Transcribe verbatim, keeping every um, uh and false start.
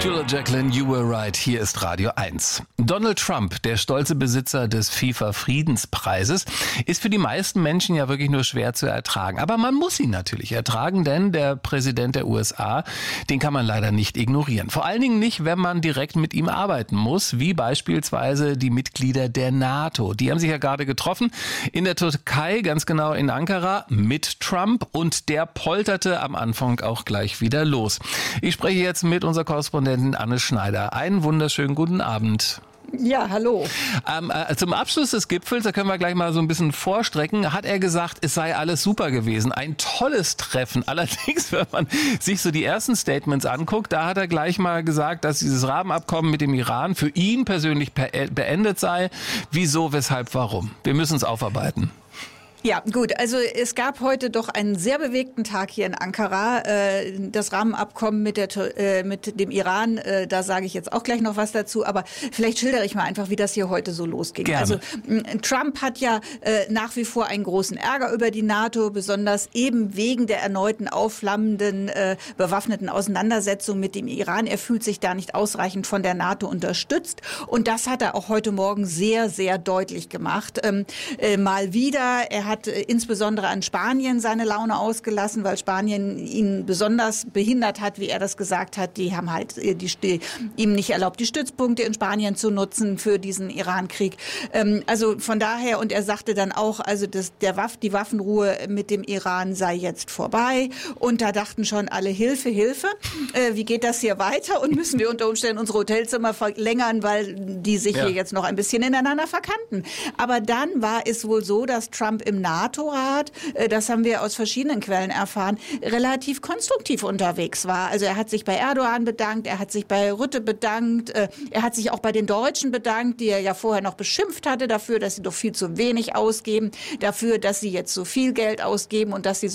Julia Jacqueline, you were right. Hier ist Radio eins. Donald Trump, der stolze Besitzer des FIFA-Friedenspreises, ist für die meisten Menschen ja wirklich nur schwer zu ertragen. Aber man muss ihn natürlich ertragen, denn der Präsident der U S A, den kann man leider nicht ignorieren. Vor allen Dingen nicht, wenn man direkt mit ihm arbeiten muss, wie beispielsweise die Mitglieder der NATO. Die haben sich ja gerade getroffen in der Türkei, ganz genau in Ankara, mit Trump, und der polterte am Anfang auch gleich wieder los. Ich spreche jetzt mit unserer Korrespondentin Anne Schneider. Einen wunderschönen guten Abend. Ja, hallo. Ähm, äh, zum Abschluss des Gipfels, da können wir gleich mal so ein bisschen vorstrecken, hat er gesagt, es sei alles super gewesen. Ein tolles Treffen. Allerdings, wenn man sich so die ersten Statements anguckt, da hat er gleich mal gesagt, dass dieses Rahmenabkommen mit dem Iran für ihn persönlich beendet sei. Wieso, weshalb, warum? Wir müssen es aufarbeiten. Ja, gut. Also es gab heute doch einen sehr bewegten Tag hier in Ankara. Das Rahmenabkommen mit, der, mit dem Iran, da sage ich jetzt auch gleich noch was dazu. Aber vielleicht schildere ich mal einfach, wie das hier heute so losging. Gerne. Also Trump hat ja nach wie vor einen großen Ärger über die NATO, besonders eben wegen der erneuten aufflammenden bewaffneten Auseinandersetzung mit dem Iran. Er fühlt sich da nicht ausreichend von der NATO unterstützt. Und das hat er auch heute Morgen sehr, sehr deutlich gemacht. Mal wieder, er hat hat insbesondere an Spanien seine Laune ausgelassen, weil Spanien ihn besonders behindert hat, wie er das gesagt hat. Die haben halt die, die, ihm nicht erlaubt, die Stützpunkte in Spanien zu nutzen für diesen Iran-Krieg. Ähm, also von daher, und er sagte dann auch, also das, der Waff, die Waffenruhe mit dem Iran sei jetzt vorbei. Und da dachten schon alle, Hilfe, Hilfe. Äh, wie geht das hier weiter? Und müssen wir unter Umständen unsere Hotelzimmer verlängern, weil die sich ja. hier jetzt noch ein bisschen ineinander verkannten. Aber dann war es wohl so, dass Trump im NATO-Rat, das haben wir aus verschiedenen Quellen erfahren, relativ konstruktiv unterwegs war. Also er hat sich bei Erdogan bedankt, er hat sich bei Rutte bedankt, er hat sich auch bei den Deutschen bedankt, die er ja vorher noch beschimpft hatte dafür, dass sie doch viel zu wenig ausgeben, dafür, dass sie jetzt so viel Geld ausgeben und dass sie so